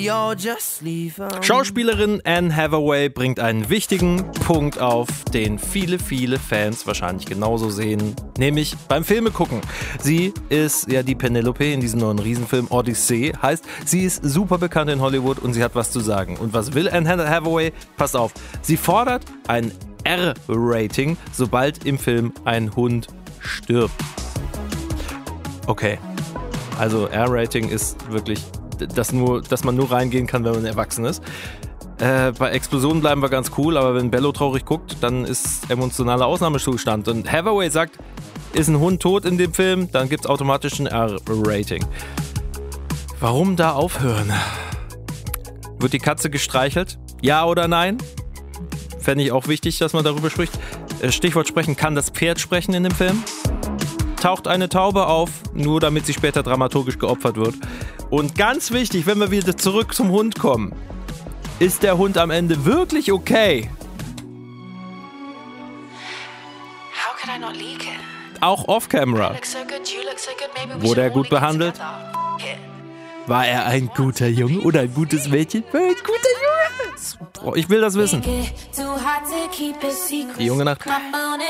Schauspielerin Anne Hathaway bringt einen wichtigen Punkt auf, den viele Fans wahrscheinlich genauso sehen, nämlich beim Filmegucken. Sie ist ja die Penelope in diesem neuen Riesenfilm Odyssey, heißt, sie ist super bekannt in Hollywood und sie hat was zu sagen. Und was will Anne Hathaway? Passt auf, sie fordert ein R-Rating, sobald im Film ein Hund stirbt. Okay, also R-Rating ist wirklich, dass man nur reingehen kann, wenn man erwachsen ist. Bei Explosionen bleiben wir ganz cool, aber wenn Bello traurig guckt, dann ist emotionaler Ausnahmezustand. Und Hathaway sagt, ist ein Hund tot in dem Film, dann gibt es automatisch ein R-Rating. Warum da aufhören? Wird die Katze gestreichelt? Ja oder nein? Fände ich auch wichtig, dass man darüber spricht. Stichwort sprechen, kann das Pferd sprechen in dem Film? Taucht eine Taube auf, nur damit sie später dramaturgisch geopfert wird. Und ganz wichtig, wenn wir wieder zurück zum Hund kommen, ist der Hund am Ende wirklich okay? How could I not leak it? Auch off-camera. I look so good, you look so good, maybe we Wurde er should gut all leak it behandelt? together. Here. War er ein guter Junge oder ein gutes Mädchen? War er ein guter Junge? Ich will das wissen. Die Junge Nacht.